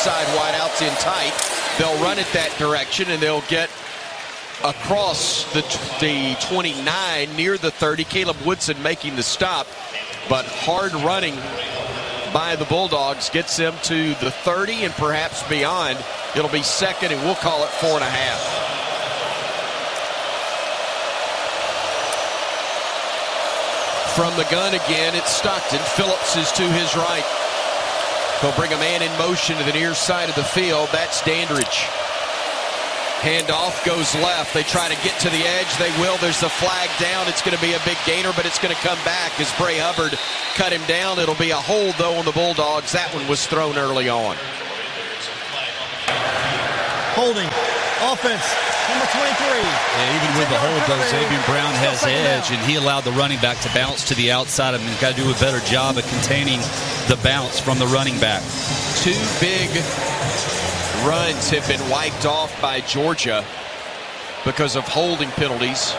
side wideouts in tight. They'll run it that direction, and they'll get across the 29 near the 30. Caleb Woodson making the stop, but hard running by the Bulldogs gets them to the 30 and perhaps beyond. It'll be second, and we'll call it 4.5. From the gun again, it's Stockton. Phillips is to his right. He'll bring a man in motion to the near side of the field. That's Dandridge. Handoff goes left. They try to get to the edge. They will. There's the flag down. It's going to be a big gainer, but it's going to come back as Bray Hubbard cut him down. It'll be a hold, though, on the Bulldogs. That one was thrown early on. Holding. Offense. Number 23. Yeah, even with the hold, though, Xavier Brown has edge, and he allowed the running back to bounce to the outside. I mean, he's got to do a better job of containing the bounce from the running back. Two big runs have been wiped off by Georgia because of holding penalties.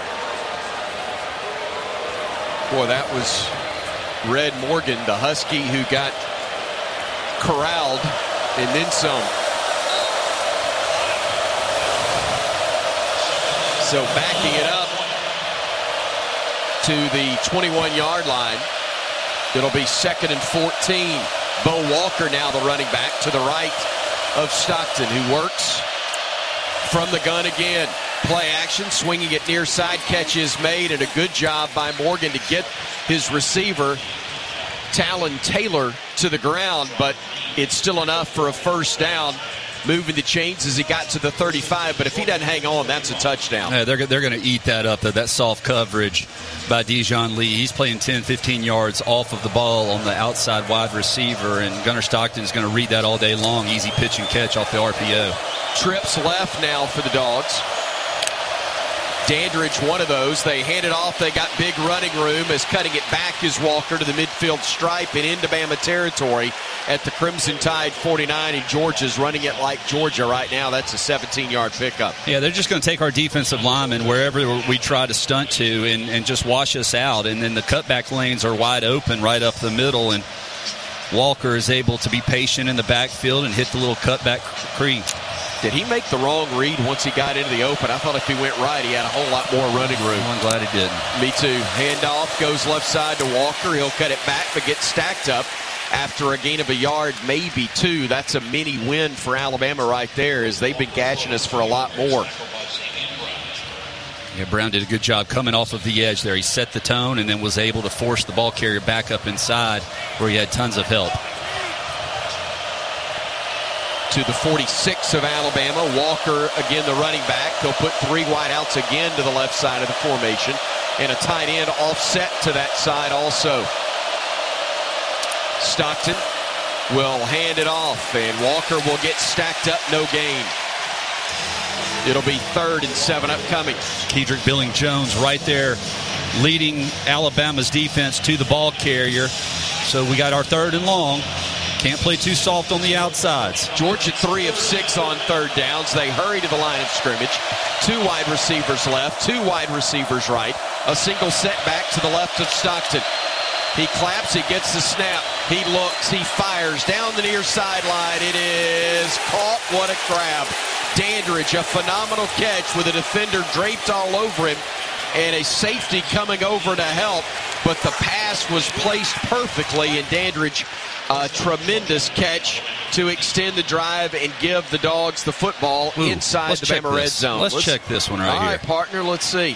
Boy, that was Red Morgan, the Husky, who got corralled and then some. So backing it up to the 21-yard line. It'll be second and 14. Bo Walker now the running back to the right of Stockton, who works from the gun again. Play action, swinging it near side. Catch is made, and a good job by Morgan to get his receiver, Talon Taylor, to the ground, but it's still enough for a first down. Moving the chains as he got to the 35, but if he doesn't hang on, that's a touchdown. Yeah, they're going to eat that up, though. That soft coverage by Dijon Lee. He's playing 10, 15 yards off of the ball on the outside wide receiver, and Gunnar Stockton is going to read that all day long. Easy pitch and catch off the RPO. Trips left now for the Dogs. Dandridge, one of those. They hand it off. They got big running room as cutting it back is Walker to the midfield stripe and into Bama territory at the Crimson Tide 49, and Georgia's running it like Georgia right now. That's a 17-yard pickup. Yeah, they're just going to take our defensive linemen wherever we try to stunt to and just wash us out, and then the cutback lanes are wide open right up the middle, and Walker is able to be patient in the backfield and hit the little cutback crease. Did he make the wrong read once he got into the open? I thought if he went right, he had a whole lot more running room. I'm glad he didn't. Me too. Handoff goes left side to Walker. He'll cut it back, but gets stacked up after a gain of a yard, maybe two. That's a mini win for Alabama right there, as they've been gashing us for a lot more. Yeah, Brown did a good job coming off of the edge there. He set the tone and then was able to force the ball carrier back up inside where he had tons of help. To the 46 of Alabama. Walker, again, the running back. He'll put three wideouts again to the left side of the formation. And a tight end offset to that side also. Stockton will hand it off, and Walker will get stacked up, no gain. It'll be 3rd and 7 upcoming. Kedrick Billing-Jones right there leading Alabama's defense to the ball carrier. So we got our 3rd and long. Can't play too soft on the outsides. Georgia 3 of 6 on 3rd downs. They hurry to the line of scrimmage. 2 wide receivers left, 2 wide receivers right. A single setback to the left of Stockton. He claps, he gets the snap. He looks, he fires down the near sideline. It is caught. What a grab. Dandridge, a phenomenal catch with a defender draped all over him and a safety coming over to help. But the pass was placed perfectly, and Dandridge, a tremendous catch to extend the drive and give the Dogs the football inside the Bama red zone. Let's check this one right here. All right, partner, let's see.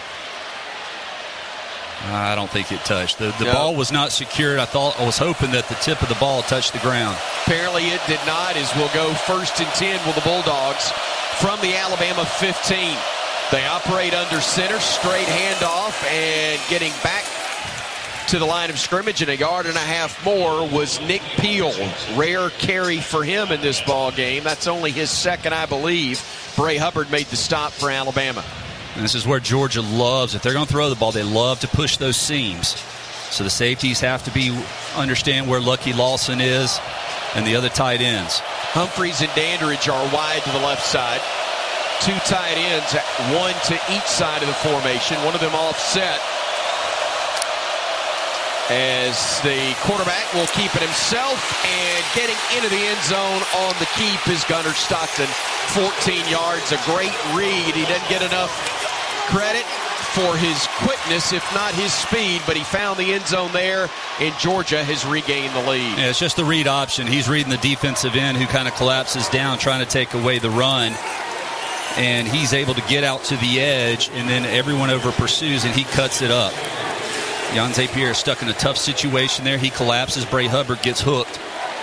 I don't think it touched. The ball was not secured. I was hoping that the tip of the ball touched the ground. Apparently it did not, as we'll go 1st and 10 with the Bulldogs from the Alabama 15. They operate under center, straight handoff, and getting back to the line of scrimmage and a yard and a half more was Nick Peel. Rare carry for him in this ball game. That's only his 2nd, I believe. Bray Hubbard made the stop for Alabama. And this is where Georgia loves, if they're going to throw the ball, they love to push those seams. So the safeties have to understand where Lucky Lawson is and the other tight ends. Humphreys and Dandridge are wide to the left side. 2 tight ends, 1 to each side of the formation. One of them offset. as the quarterback will keep it himself, and getting into the end zone on the keep is Gunnar Stockton. 14 yards, a great read. He didn't get enough credit for his quickness, if not his speed, but he found the end zone there, and Georgia has regained the lead. Yeah, it's just the read option. He's reading the defensive end who kind of collapses down, trying to take away the run, and he's able to get out to the edge, and then everyone over pursues, and he cuts it up. Jan Zapier is stuck in a tough situation there. He collapses. Bray Hubbard gets hooked.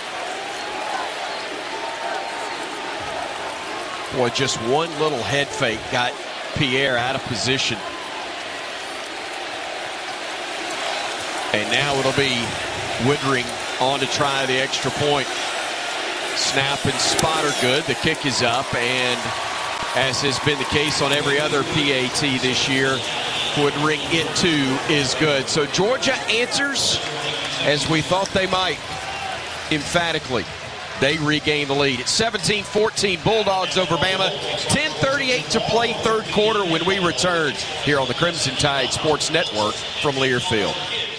Boy, just one little head fake got Pierre out of position. And now it'll be Woodring on to try the extra point. Snap and spot are good. The kick is up, and as has been the case on every other PAT this year, Woodring it too is good. So Georgia answers as we thought they might, emphatically. They regain the lead. It's 17-14, Bulldogs over Bama. 10:38 to play third quarter when we return here on the Crimson Tide Sports Network from Learfield.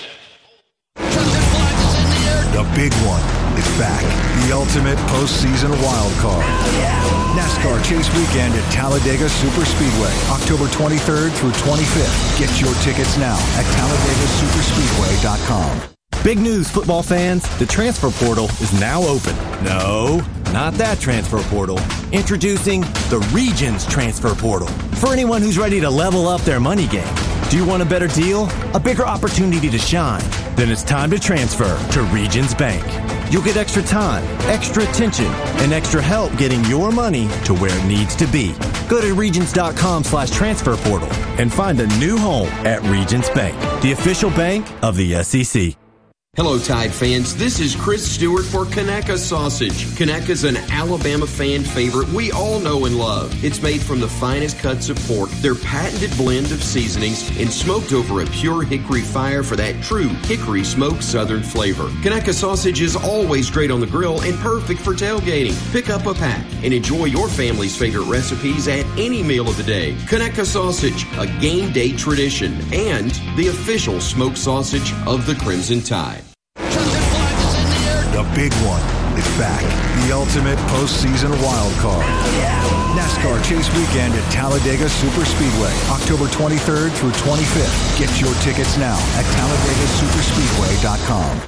The big one is back. The ultimate postseason wild card. NASCAR Chase Weekend at Talladega Superspeedway, October 23rd through 25th. Get your tickets now at TalladegaSuperspeedway.com. Big news, football fans. The transfer portal is now open. No, not that transfer portal. Introducing the Regions Transfer Portal. For anyone who's ready to level up their money game. Do you want a better deal? A bigger opportunity to shine? Then it's time to transfer to Regions Bank. You'll get extra time, extra attention, and extra help getting your money to where it needs to be. Go to Regions.com/transfer portal and find a new home at Regions Bank, the official bank of the SEC. Hello, Tide fans. This is Chris Stewart for Conecuh Sausage. Conecuh's an Alabama fan favorite we all know and love. It's made from the finest cuts of pork, their patented blend of seasonings, and smoked over a pure hickory fire for that true hickory smoked southern flavor. Conecuh Sausage is always great on the grill and perfect for tailgating. Pick up a pack and enjoy your family's favorite recipes at any meal of the day. Conecuh Sausage, a game day tradition, and the official smoked sausage of the Crimson Tide. The big one is back. The ultimate postseason wild card. NASCAR Chase Weekend at Talladega Superspeedway, October 23rd through 25th. Get your tickets now at TalladegaSuperspeedway.com.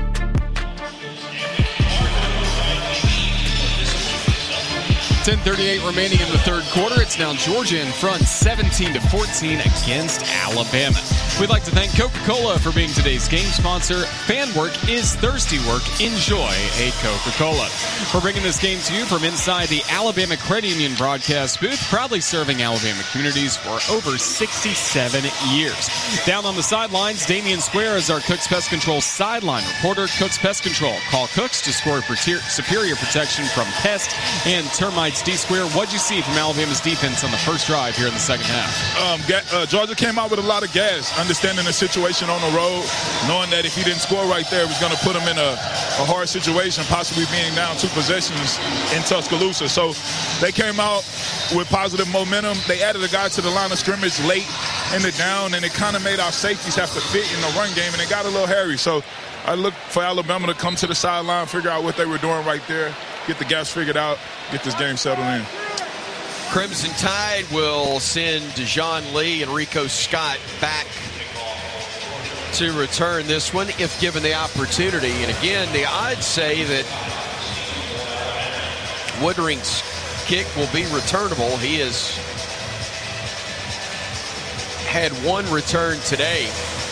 10:38 remaining in the third quarter. It's now Georgia in front, 17-14 against Alabama. We'd like to thank Coca-Cola for being today's game sponsor. Fan work is thirsty work. Enjoy a Coca-Cola. We're bringing this game to you from inside the Alabama Credit Union broadcast booth, proudly serving Alabama communities for over 67 years. Down on the sidelines, Damian Square is our Cooks Pest Control sideline reporter. Cooks Pest Control. Call Cooks to score superior protection from pest and termites. D-Square, what'd you see from Alabama's defense on the first drive here in the second half? Georgia came out with a lot of gas, understanding the situation on the road, knowing that if he didn't score right there, it was going to put him in a hard situation, possibly being down 2 possessions in Tuscaloosa. So they came out with positive momentum. They added a guy to the line of scrimmage late in the down, and it kind of made our safeties have to fit in the run game, and it got a little hairy. So I look for Alabama to come to the sideline, figure out what they were doing right there, get the gaps figured out, get this game settled in. Crimson Tide will send Dejon Lee and Rico Scott back to return this one if given the opportunity. And again, the odds say that Woodring's kick will be returnable. He has had one return today.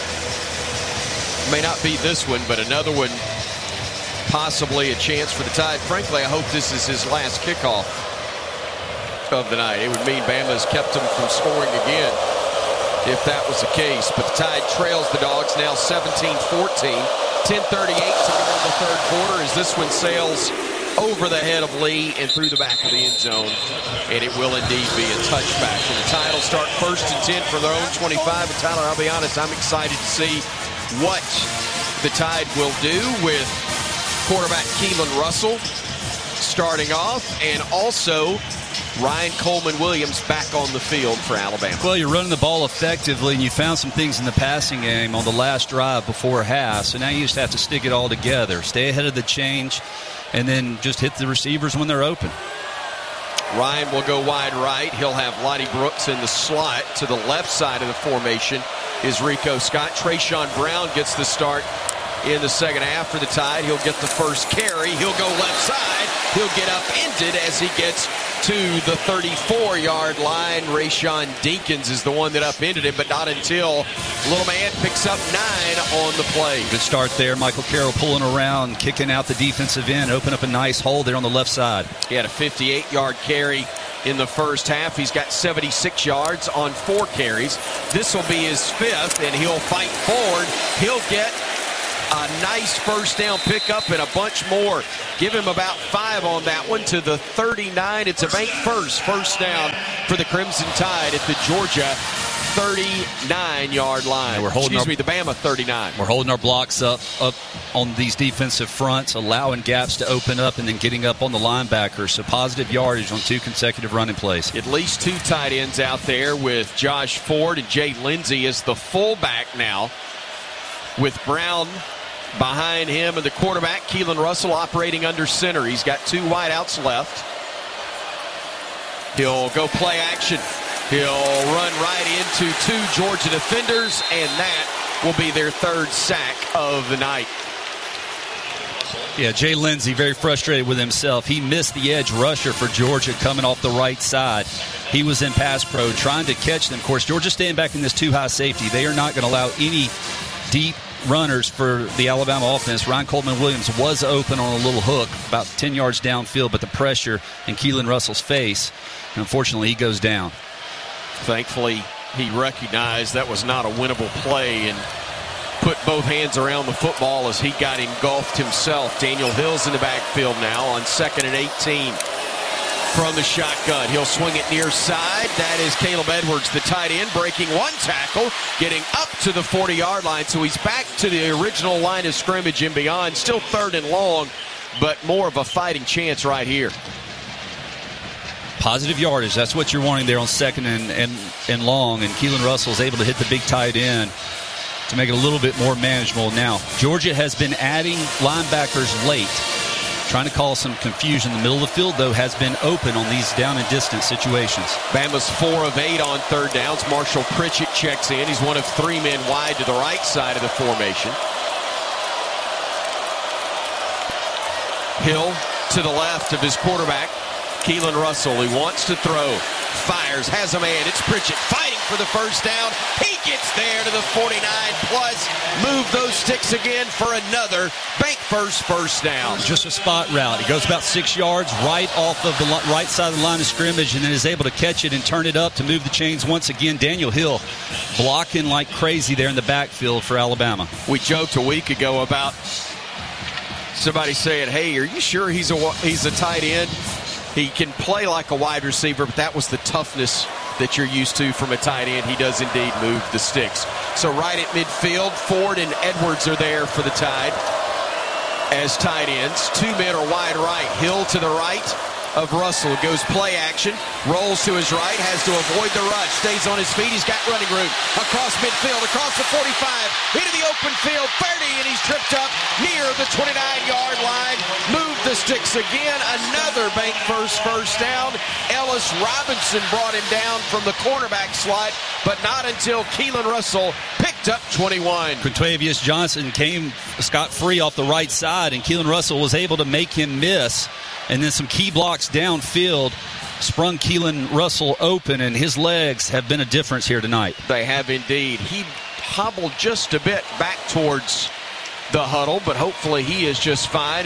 May not be this one, but another one, possibly a chance for the Tide. Frankly, I hope this is his last kickoff of the night. It would mean Bama's kept him from scoring again if that was the case. But the Tide trails the Dogs now 17-14. 10:38 to go in the third quarter as this one sails over the head of Lee and through the back of the end zone. And it will indeed be a touchback. And the Tide will start 1st and 10 for their own 25. And Tyler, I'll be honest, I'm excited to see what the Tide will do with quarterback Keelan Russell starting off, and also Ryan Coleman Williams back on the field for Alabama. Well, you're running the ball effectively, and you found some things in the passing game on the last drive before half, so now you just have to stick it all together. Stay ahead of the change, and then just hit the receivers when they're open. Ryan will go wide right. He'll have Lonnie Brooks in the slot. To the left side of the formation is Rico Scott. Trayshawn Brown gets the start in the second half for the Tide. He'll get the first carry. He'll go left side. He'll get upended as he gets to the 34-yard line. Rayshawn Dinkins is the one that upended him, but not until little man picks up 9 on the play. Good start there. Michael Carroll pulling around, kicking out the defensive end, open up a nice hole there on the left side. He had a 58-yard carry in the first half. He's got 76 yards on 4 carries. This will be his 5th, and he'll fight forward. He'll get a nice first down pickup and a bunch more. Give him about 5 on that one to the 39. It's a bank first down for the Crimson Tide at the Georgia 39-yard line. We're holding the Bama 39. We're holding our blocks up on these defensive fronts, allowing gaps to open up and then getting up on the linebackers. So positive yardage on 2 consecutive running plays. At least 2 tight ends out there with Josh Ford and Jay Lindsey as the fullback now, with Brown behind him and the quarterback, Keelan Russell, operating under center. He's got 2 wideouts left. He'll go play action. He'll run right into 2 Georgia defenders, and that will be their 3rd sack of the night. Yeah, Jay Lindsey very frustrated with himself. He missed the edge rusher for Georgia coming off the right side. He was in pass pro trying to catch them. Of course, Georgia staying back in this 2-high safety. They are not going to allow any deep runners for the Alabama offense. Ryan Coleman Williams was open on a little hook about 10 yards downfield, but the pressure in Keelan Russell's face, and unfortunately he goes down. Thankfully, he recognized that was not a winnable play and put both hands around the football as he got engulfed himself. Daniel Hill's in the backfield now on 2nd and 18 from the shotgun. He'll swing it near side. That is Caleb Edwards, the tight end, breaking 1 tackle, getting up to the 40-yard line. So he's back to the original line of scrimmage and beyond. Still 3rd and long, but more of a fighting chance right here. Positive yardage. That's what you're wanting there on 2nd and long. And Keelan Russell is able to hit the big tight end to make it a little bit more manageable. Now, Georgia has been adding linebackers late, trying to cause some confusion. The middle of the field, though, has been open on these down and distance situations. Bama's 4 of 8 on 3rd downs. Marshall Pritchett checks in. He's one of 3 men wide to the right side of the formation. Hill to the left of his quarterback, Keelan Russell. He wants to throw. Fires, has a man. It's Pritchett fighting for the first down. He gets there to the 49-plus. Move those sticks again for another bank first down. Just a spot route. He goes about 6 yards right off of the right side of the line of scrimmage and then is able to catch it and turn it up to move the chains once again. Daniel Hill blocking like crazy there in the backfield for Alabama. We joked a week ago about somebody saying, hey, are you sure he's a tight end? He can play like a wide receiver, but that was the toughness that you're used to from a tight end. He does indeed move the sticks. So right at midfield, Ford and Edwards are there for the Tide as tight ends. 2 men are wide right. Hill to the right of Russell. Goes play action. Rolls to his right. Has to avoid the rush. Stays on his feet. He's got running room. Across midfield. Across the 45. Into the open field. 30. And he's tripped up near the 29-yard line. Move the sticks again. Another bank first down. Ellis Robinson brought him down from the cornerback slot, but not until Keelan Russell picked up 21. Quintavious Johnson came scot-free off the right side, and Keelan Russell was able to make him miss. And then some key blocks downfield sprung Keelan Russell open, and his legs have been a difference here tonight. They have indeed. He hobbled just a bit back towards the huddle, but hopefully he is just fine.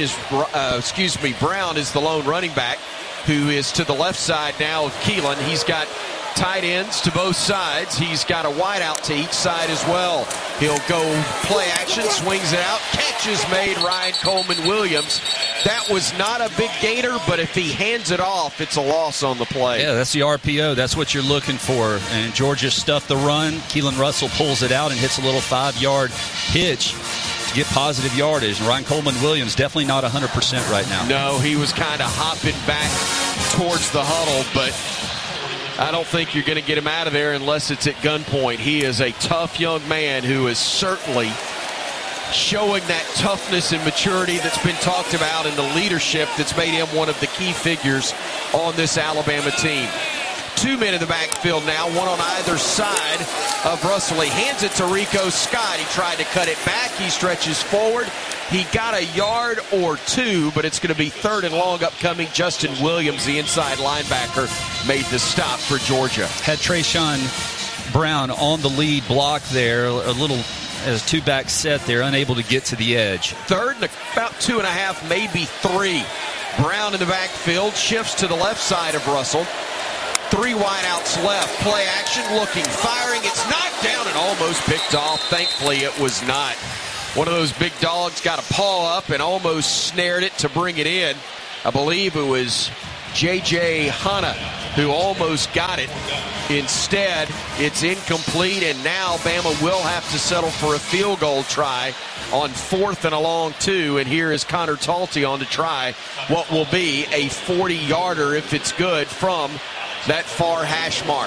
Brown is the lone running back who is to the left side now of Keelan. He's got tight ends to both sides. He's got a wideout to each side as well. He'll go play action, swings it out, catch is made, Ryan Coleman Williams. That was not a big gainer, but if he hands it off, it's a loss on the play. Yeah, that's the RPO. That's what you're looking for. And Georgia stuffed the run. Keelan Russell pulls it out and hits a little 5-yard hitch to get positive yardage. And Ryan Coleman Williams definitely not 100% right now. No, he was kind of hopping back towards the huddle, but I don't think you're going to get him out of there unless it's at gunpoint. He is a tough young man who is certainly showing that toughness and maturity that's been talked about and the leadership that's made him one of the key figures on this Alabama team. 2 men in the backfield now, one on either side of Russell. He hands it to Rico Scott. He tried to cut it back. He stretches forward. He got a yard or two, but it's going to be 3rd and long upcoming. Justin Williams, the inside linebacker, made the stop for Georgia. Had Trayshawn Brown on the lead block there, a little as two-back set there, unable to get to the edge. 3rd and about 2.5, maybe 3. Brown in the backfield, shifts to the left side of Russell. 3 wideouts left. Play action, looking, firing. It's knocked down and almost picked off. Thankfully, it was not. One of those big dogs got a paw up and almost snared it to bring it in. I believe it was J.J. Hanna who almost got it. Instead, it's incomplete, and now Bama will have to settle for a field goal try on 4th and a long 2. And here is Connor Talty on to try what will be a 40-yarder if it's good from that far hash mark.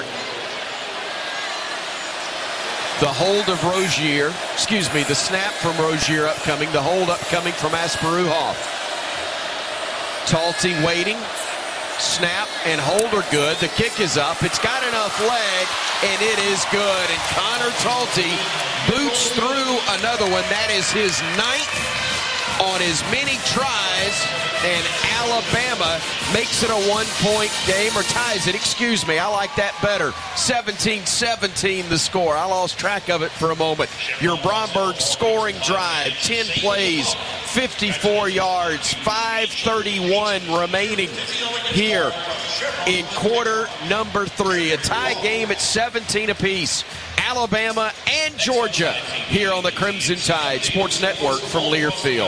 The hold of Rozier, the snap from Rozier upcoming, the hold upcoming from Asparuhoff. Talty waiting, snap and hold are good. The kick is up, it's got enough leg, and it is good. And Connor Talty boots through another one. That is his 9th on as many tries, and Alabama makes it a 1-point game, or ties it, I like that better. 17-17 the score. I lost track of it for a moment. Your Bromberg scoring drive, 10 plays, 54 yards, 5:31 remaining here in quarter number 3. A tie game at 17 apiece. Alabama and Georgia here on the Crimson Tide Sports Network from Learfield.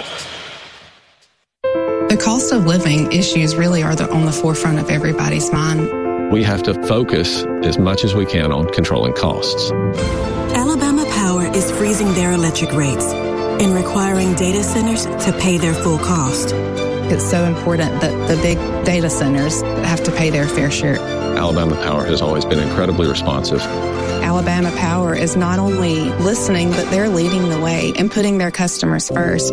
The cost of living issues really are on the forefront of everybody's mind. We have to focus as much as we can on controlling costs. Alabama Power is freezing their electric rates and requiring data centers to pay their full cost. It's so important that the big data centers have to pay their fair share. Alabama Power has always been incredibly responsive. Alabama Power is not only listening, but they're leading the way and putting their customers first.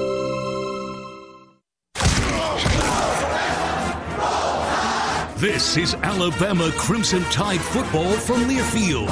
This is Alabama Crimson Tide football from Learfield.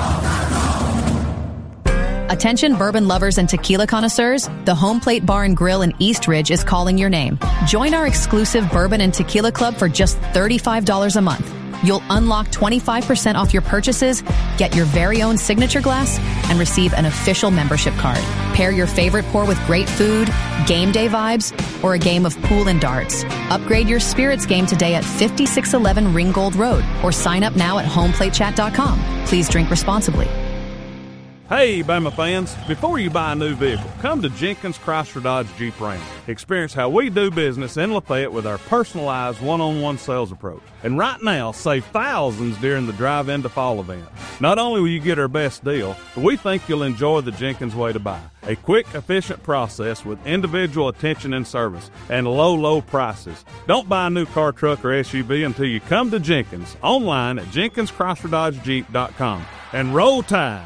Attention bourbon lovers and tequila connoisseurs, the Home Plate Bar and Grill in East Ridge is calling your name. Join our exclusive bourbon and tequila club for just $35 a month. You'll unlock 25% off your purchases, get your very own signature glass, and receive an official membership card. Pair your favorite pour with great food, game day vibes, or a game of pool and darts. Upgrade your spirits game today at 5611 Ringgold Road or sign up now at homeplatechat.com. Please drink responsibly. Hey, Bama fans, before you buy a new vehicle, come to Jenkins Chrysler Dodge Jeep Ram. Experience how we do business in Lafayette with our personalized one-on-one sales approach. And right now, save thousands during the drive-in to fall event. Not only will you get our best deal, but we think you'll enjoy the Jenkins way to buy. A quick, efficient process with individual attention and service and low prices. Don't buy a new car, truck, or SUV until you come to Jenkins, online at JenkinsChryslerDodgeJeep.com. And roll Tide!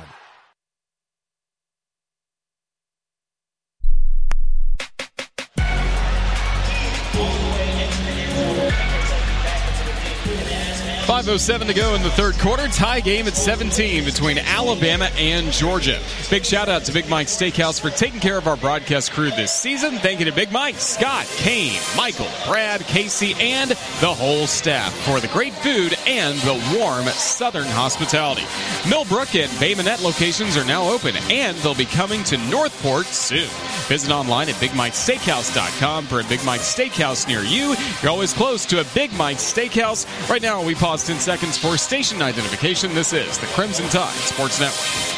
.507 to go in the third quarter. Tie game at 17 between Alabama and Georgia. Big shout out to Big Mike's Steakhouse for taking care of our broadcast crew this season. Thank you to Big Mike, Scott, Kane, Michael, Brad, Casey, and the whole staff for the great food and the warm Southern hospitality. Millbrook and Bay Minette locations are now open, and they'll be coming to Northport soon. Visit online at BigMikeSteakhouse.com for a Big Mike's Steakhouse near you. You're always close to a Big Mike's Steakhouse. Right now, we pause 10 seconds for station identification. This is the Crimson Tide Sports Network.